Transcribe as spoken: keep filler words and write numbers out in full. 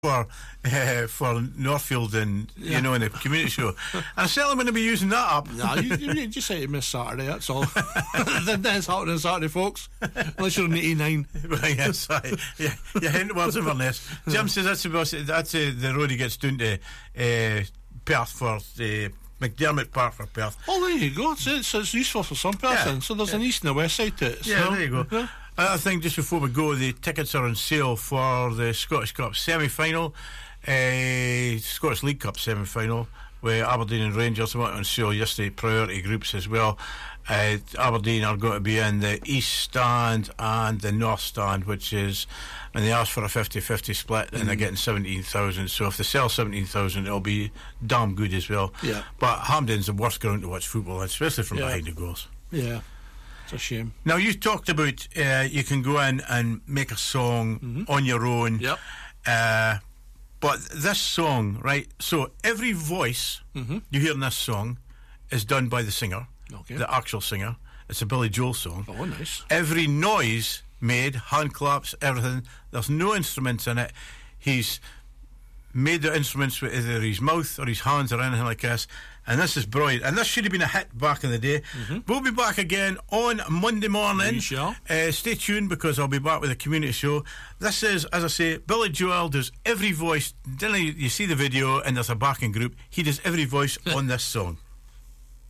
for uh, for Northfield and Yeah. you know in the community show, and I'm certainly going to be using that up. No, you, you just say to miss Saturday, that's all. Then that's happening Saturday, folks. Unless you're in eighty-nine. Well, yes, right. Yeah, yeah. Hint words of Inverness. Jim says that's the that's uh, the road he gets down to uh, Perth for the McDermott Park for Perth. Oh, there you go. It's, it's, it's useful for some person. Yeah, So there's yeah. an east and a west side to it. Yeah, So, there you go. yeah. I think just before we go, the tickets are on sale for the Scottish Cup semi-final, uh, Scottish League Cup semi-final, where Aberdeen and Rangers went on sale yesterday, priority groups as well. Uh, Aberdeen are going to be in the East Stand and the North Stand, which is, and they asked for a fifty-fifty split, and mm. they're getting seventeen thousand. So if they sell seventeen thousand, it'll be damn good as well. Yeah. But Hampden's the worst ground to watch football, especially from Yeah. behind the goals. Yeah. It's a shame. Now, you talked about uh, you can go in and make a song Mhm. on your own. Yep. Uh, but this song, right, so every voice Mm-hmm. you hear in this song is done by the singer, Okay. the actual singer. It's a Billy Joel song. Oh, nice. Every noise made, hand claps, everything, there's no instruments in it. He's made the instruments with either his mouth or his hands or anything like this, and this is brilliant, and this should have been a hit back in the day. Mm-hmm. We'll be back again on Monday morning. We shall. Uh, stay tuned, because I'll be back with a community show. This is, as I say, Billy Joel does every voice. Then you, you see the video and there's a backing group. He does every voice on this song.